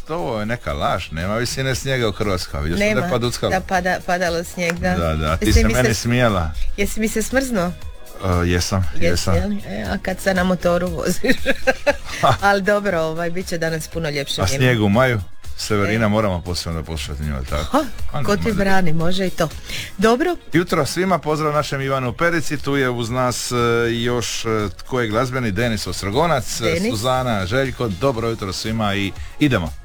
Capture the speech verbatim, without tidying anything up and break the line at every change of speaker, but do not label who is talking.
ovo je neka laž, nema visine snijega u Hrvatskoj, vidio sam
Nema,
da je paduckalo.
da pada, padalo snijeg, da.
Da, da, ti
Jesi
se
mi
meni smijela.
Jesi mi se smrznuo?
Uh, jesam,
Jesi,
jesam.
jel? E, a kad se na motoru voziš? Ali dobro, ovaj, bit će danas puno ljepše
A
vrijeme.
snijeg u maju? Severina, moramo posebno poslušati njoj, tako?
Ha, ko ti brani, može i to. Dobro.
Jutro svima, pozdrav našem Ivanu Perici, tu je uz nas e, još e, tko je glazbeni, Denis Ostrogonac,
Denis.
Suzana, Željko, dobro jutro svima i idemo.